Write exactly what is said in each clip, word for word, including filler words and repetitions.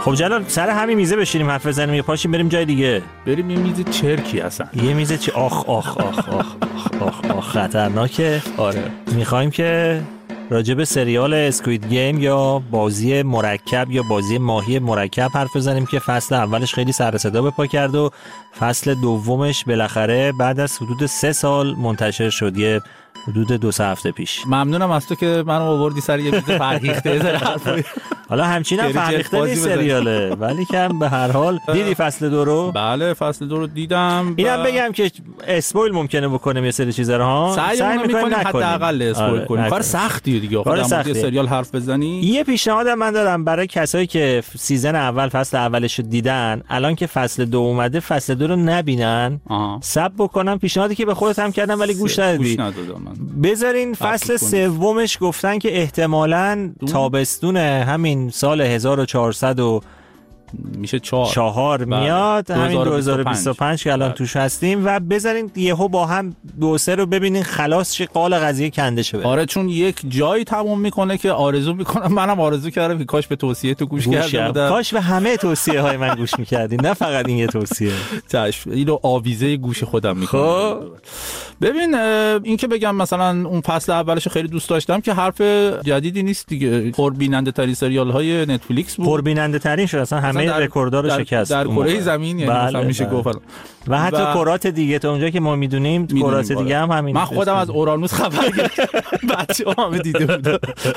خب جلال سر همین میزه بشینیم حرف بزنیم یا پاشیم بریم جای دیگه؟ بریم یه میز چرکی هستن. یه میز چی؟ آخ آخ آخ آخ آخ آخ خطرناکه. آره میخوایم که راجب سریال اسکوید گیم یا بازی مرکب یا بازی ماهی مرکب حرف بزنیم که فصل اولش خیلی سر صدا به پا کرد و فصل دومش بالاخره بعد از حدود سه سال منتشر شد، یه حدود دو سه هفته پیش. ممنونم از تو که منو آوردی سر یه میز فرهیخته زره حرفی. حالا همچینم فرهیخته نیست سریاله، ولی کم به هر حال دیدی فصل دو رو؟ بله فصل دو رو دیدم. اینم بگم که اسپویل ممکنه بکنیم یه سری چیزا رو ها. سعی می‌کنیم حداقل اسپویل کنیم. کار سختیه دیگه آخه در مورد سریال حرف بزنی. یه پیشنهادم من دارم برای کسایی که سیزن اول فصل اولش رو دیدن، الان که فصل دو اومده فصل دو رو نبینن، ساب بکنم پیشنهادی که به خودت هم کردم ولی گوش ندادی. بذارین فصل سومش گفتن که احتمالاً تابستون همین سال هزار و چهارصد و میشه چهار چهار میاد، همین دو هزار و بیست و پنج که الان بله. توش هستیم و بذارین یهو با هم دو سه رو ببینین خلاص چه قال قضیه کنده شه. آره چون یک جایی تموم میکنه که آرزو میکنم، منم آرزو کردم که کاش به توصیه تو گوش, گوش کرده بودم، کاش به همه توصیه های من گوش میکردین نه فقط این یه توصیه. چشم اینو آویزه گوش خودم میکنم. ببین این که بگم مثلا اون فصل اولش خیلی دوست داشتم که حرف جدیدی نیست دیگه، پربیننده ترین سریال های نتفلیکس بود، پربیننده ترین شد اصلا همه رکوردها رو شکست در کره زمین، یعنی بله مثلا میشه گفت و حتی کرات دیگه تا اونجا که ما میدونیم کرات دیگه هم همین. من خودم از اورانوس خبر گرفتم، بچه‌ها هم دیده بودن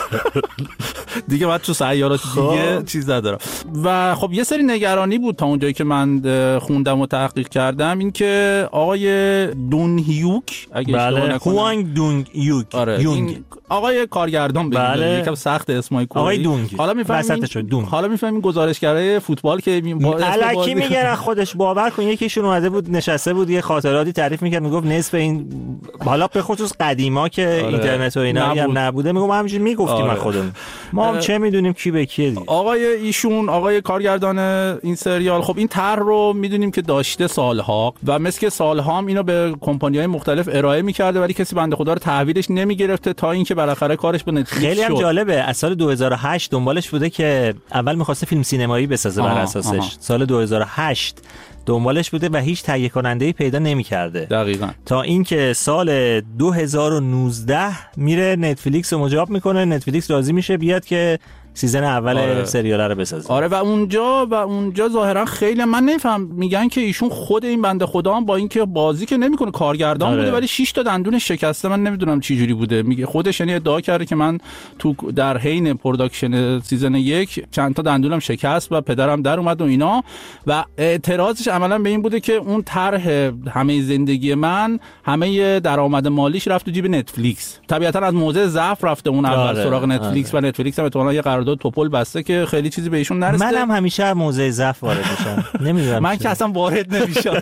دیگه، بعد تو سیارات دیگه چیز ندارم. و خب یه سری نگرانی بود تا اونجایی که من خوندم و تحقیق کردم، این که آقای دون هیوک اگه اشتباه نکنم، هوانگ دون هیوک، آره این آقای کارگردان بگیم بله. یکم سخت اسمای کره آقای دونگ، حالا میفهمیم حالا میفهمیم گزارشگرای فوتبال که الکی میگن خودش باور کن. یکیشون اومده بود نشسته بود یه خاطراتی تعریف میکرد، میگفت نصف این حالا به خصوص قدیما که آره. اینترنت و اینا نبود. هم نبوده، میگم همینجوری میگفتیم آره. من خودم ما هم چه میدونیم کی به کیه دیگه. آقای ایشون آقای کارگردان این سریال خب این طرح رو میدونیم که داشته سالها و مثل که سالها هم اینو به کمپانی‌های مختلف ارائه میکرده ولی کسی بنده خدا رو تحویلش نمیگرفته تا اینکه بالاخره کارش به نتفلیکس خیلی شد. هم جالبه از سال دو هزار و هشت دنبالش بوده که اول می‌خواسته فیلم سینمایی بسازه بر اساسش آها. سال دو هزار و هشت دنبالش بوده و هیچ تهیه کننده‌ای پیدا نمی‌کرده دقیقاً تا اینکه سال دو هزار و نوزده میره نتفلیکس رو مجاب میکنه، نتفلیکس راضی میشه بیاد که سیزن اول آره. سریال رو بسازه. آره و اونجا و اونجا ظاهرا خیلی من نمیفهم میگن که ایشون خود این بنده خدا هم با اینکه بازی که نمیکنه کارگردان آره. بوده ولی شش تا دندونش شکسته. من نمیدونم چه جوری بوده، میگه خودش یعنی ادعا کرده که من تو در حین پروداکشن سیزن یک چند تا دندونم شکست و پدرم در اومد و اینا و اعتراضش عملا به این بوده که اون طرح همه زندگی من همه درآمد مالیش رفت تو جیب نتفلیکس. طبیعتا از موضع ضعف رفته اون اول آره. سراغ نتفلیکس آره. و نتفلیکس هم احتمالاً یه قرارداد توپل بسته که خیلی چیزی به ایشون نرسیده. منم همیشه موضع ضعف وارد میشم. نمیدونم من که اصلا وارد نمیشم.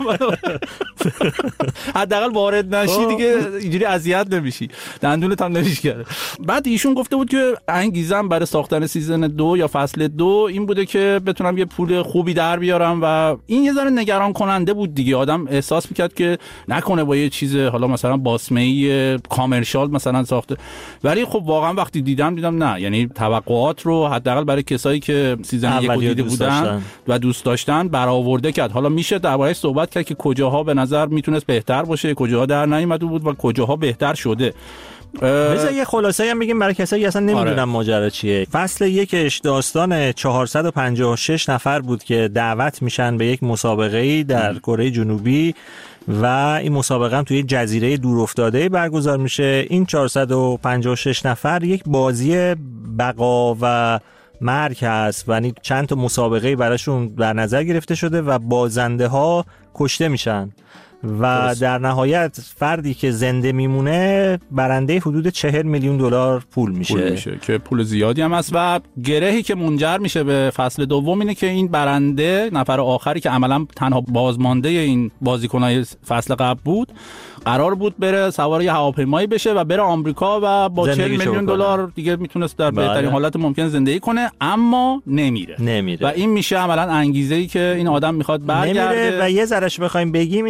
حداقل وارد نشی دیگه اینجوری اذیت نمیشی، دندونت هم نمیشکنه. بعد ایشون گفته بود که انگیزم برای ساختن سیزن دو یا فصل دو این بوده که بتونم یه پول خوبی در بیارم و این یه ذره نگران کننده بود دیگه. آدم احساس میکرد که نکنه با یه چیز حالا مثلا باسمه‌ای کامرشال مثلا ساخته، ولی خب واقعا وقتی دیدم دیدم نه، یعنی توقعات رو حداقل برای کسایی که سیزن یک رو دیده بودن داشتن. و دوست داشتن برآورده کرد. حالا میشه درباره‌اش صحبت کرد که کجاها به نظر میتونست بهتر باشه، کجاها در نیامده بود و کجاها بهتر شده. بذار یه خلاصه‌ای هم بگیم برای کسایی که اصلا نمیدونن آره. ماجرا چیه. فصل یکش داستان چهارصد و پنجاه و شش نفر بود که دعوت میشن به یک مسابقه‌ای در کره جنوبی و این مسابقه هم توی جزیره دورافتاده برگزار میشه. این چهارصد و پنجاه و شش نفر یک بازی بقا و مرگ هست و چند تا مسابقه براشون در نظر گرفته شده و بازنده ها کشته میشن و درست. در نهایت فردی که زنده میمونه برنده حدود چهل میلیون دلار پول میشه. پول میشه که پول زیادی هم هست و گرهی که منجر میشه به فصل دوم اینه که این برنده نفر آخری که عملا تنها بازمانده این بازیکنای فصل قبل بود قرار بود بره سوار یه هواپیمایی بشه و بره آمریکا و با چهل میلیون دلار دیگه میتونست در بله. بهترین حالت ممکن زندگی کنه، اما نمیره. نمیره و این میشه عملا انگیزه‌ای که این آدم میخواد برگرده. نمیره و یه ذرهش بخوایم بگیم اینی که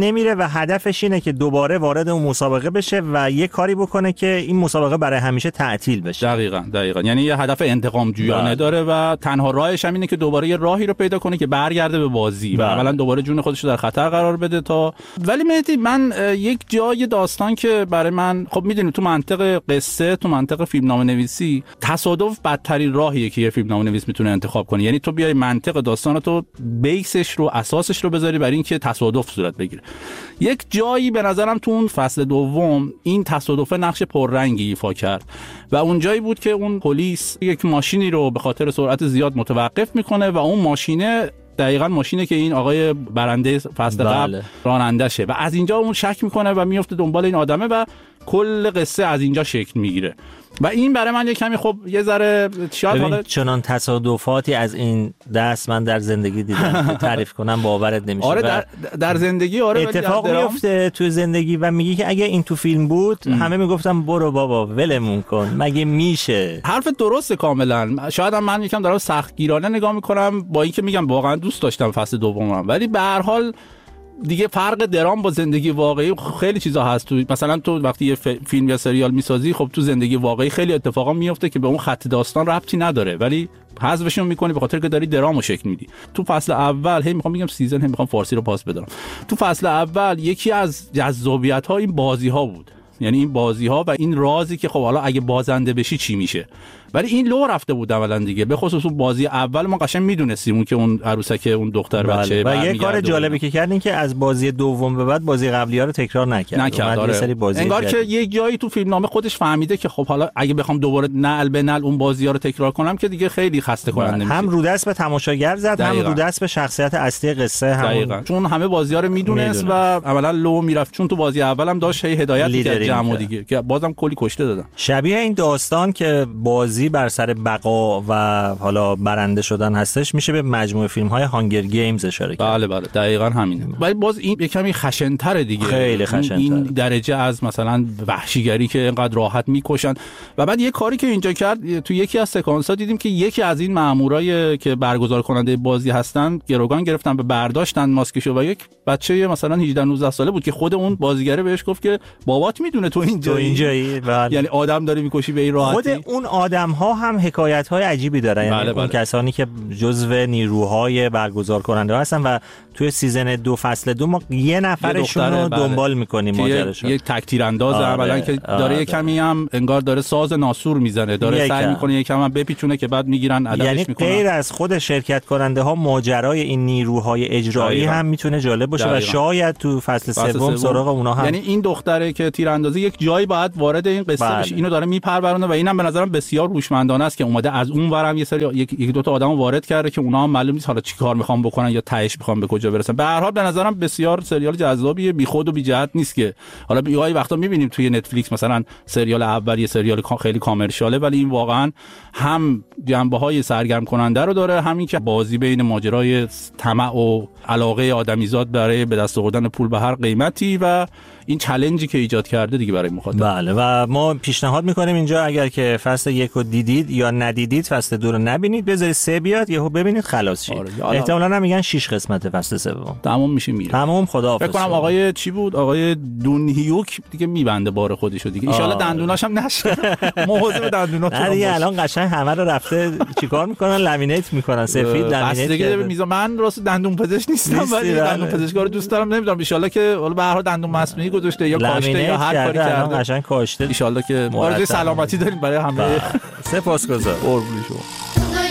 نمیره و هدفش اینه که دوباره وارد اون مسابقه بشه و یه کاری بکنه که این مسابقه برای همیشه تعطیل بشه. دقیقاً دقیقاً یعنی یه هدف انتقام جویانه داره و تنها راهش هم اینه که دوباره یه راهی رو پیدا کنه که برگرده به بازی و اولا دوباره جون خودش رو در خطر قرار بده. تا ولی مهدی من یک جای داستان که برای من خب میدونی تو منطق قصه، تو منطق فیلمنامه نویسی، تصادف بدترین راهیه که یه فیلمنامه نویس میتونه انتخاب کنه. یعنی تو بیای منطق داستان تو بیسش رو اساسش رو بذاری برای اینکه تصادف صورت بگیره. یک جایی به نظرم تو اون فصل دوم این تصادف نقش پررنگی ایفا کرد و اون جایی بود که اون پلیس یک ماشینی رو به خاطر سرعت زیاد متوقف میکنه و اون ماشینه دقیقاً ماشینه که این آقای برنده فصل قبل رانندشه و از اینجا اون شک میکنه و میفته دنبال این آدمه و کل قصه از اینجا شکل میگیره و این برای من یه کمی خب یه ذره شاید حالا چنان تصادفاتی از این دست من در زندگی دیدم تعریف کنم باورت نمیشه. آره در, در زندگی آره اتفاق میفته تو زندگی و میگی که اگه این تو فیلم بود ام. همه میگفتم برو بابا ولمون کن مگه میشه. حرف درسته کاملا. شاید هم من یکم دارم سختگیرانه نگاه میکنم با اینکه میگم واقعا دوست داشتم فصل دومم ولی به هر حال دیگه فرق درام با زندگی واقعی خیلی چیزا هست. تو مثلا تو وقتی یه فیلم یا سریال میسازی خب تو زندگی واقعی خیلی اتفاقا میفته که به اون خط داستان ربطی نداره ولی حذفشون میکنی به خاطر که داری درامو شکل میدی. تو فصل اول هی میخوام بگم سیزن هی میخوام فارسی رو پاس بدم. تو فصل اول یکی از جذابیت ها این بازی ها بود. یعنی این بازی ها و این رازی که خب حالا اگه بازنده بشی چی میشه. ولی این لو رفته بود اولا دیگه. به خصوص اون بازی اول ما قشنگ میدونستیم اون که اون عروسک اون دختر بله. بچه و یه کار جالبی که کردین که از بازی دوم به بعد بازی قبلی ها رو تکرار نکرد. نکرد آره. سری بازی انگار که یک جایی تو فیلمنامه خودش فهمیده که خب حالا اگه بخوام دوباره نعل به نعل اون بازی ها رو تکرار کنم که دیگه خیلی خسته کننده میشه. هم رو دست به تماشاگر زد هم رو دست به شخصیت اصلی قصه همون. چون همه بازی ها رو میدونست و عملا لو میرفت چون تو بازی اولم داشت هی هدایت می‌کرد جمع دیگه که بازم کلی کشته دادن. شبیه این داستان که بازی بر سر بقا و حالا برنده شدن هستش میشه به مجموعه فیلم‌های هانگر گیمز اشاره کرد. بله بله دقیقاً همینه. ولی باز این یه کمی خشن‌تره دیگه. خیلی خشن‌تر. این درجه از مثلا وحشیگری که اینقدر راحت میکشن و بعد یه کاری که اینجا کرد تو یکی از سکانس‌ها دیدیم که یکی از این مامورای که برگزار کننده بازی هستن گروگان گرفتن به برداشتن ماسکشو و یک بچه مثلا هجده نوزده ساله بود که خود اون بازیگره بهش گفت که بابات میدونه تو اینجا تو اینجایی بله. یعنی آدم داری میکشی به این راحتی. خود اون آدم‌ها هم حکایت‌های عجیبی دارن. یعنی بله اون بله. کسانی که جزو نیروهای برگزار کننده هستن و توی سیزن دو فصل دو ما یه نفرشون رو بله. دنبال می‌کنیم ماجراش. یک تک تیرانداز اولا که داره آره. یک کمی هم انگار داره ساز ناسور میزنه داره سعی می‌کنه یکم هم بپیچونه که بعد میگیرن ادبش یعنی می‌کنن. غیر از خود شرکت کننده ها ماجرای این نیروهای اجرایی دقیقا. هم میتونه جالب باشه دقیقا. و شاید تو فصل سوم سراغ اونها هم یعنی این دختره که تیراندازی یک جایی باید وارد این قصه بله. بشه اینو داره میپرورونه و اینم به نظرم بسیار هوشمندانه است که اومده از اون ورم یه سری یک یک دو تا آدمو وارد کرده که اونها هم معلوم نیست حالا چیکار میخوان بکنن یا تهش میخوان به کجا برسن. به هر حال به نظرم بسیار سریال جذابیه بیخود و بی جهت نیست که حالا بیای وقتا میبینیم توی نتفلیکس مثلا سریال اول یه سریال خیلی کامرشیاله ولی این واقعا هم جنبه‌های سرگرم کننده رو داره همین که بازی بین ماجرای طمع و علاقه آدمیزاد برای به دست آوردن پول به هر قیمتی و این چالنجی که ایجاد کرده دیگه برای مخاطب. بله و ما پیشنهاد میکنیم اینجا اگر که فصل یک رو دیدید یا ندیدید فصل دو رو نبینید بذارید سه بیاد یهو ببینید خلاص شید. آره احتمالاً هم میگن شش قسمت فصل سوم تمام میشه میره. تمام خداحافظ. فکر کنم آقای چی بود آقای دون هیوک دیگه میبنده بار خودشو دیگه. ان شاء الله دندوناش هم نشه. مواظب دندوناتون باش. دیگه الان قشنگ همه رو رفته چیکار میکنن لامینیت میکنن سفید لامینیت دیگه میذارن. من راست دندون پزشک نیستم ولی دندون پزشکا رو دوست دارم نمیدونم ان شاء الله که حالا به هر حال دندون مصنوعی گذاشته یا کاشته یا هر کاری کرده قشنگ کاشته ان شاء الله که آرزوی سلامتی داریم برای همه. سپاسگزارم. قربون شما.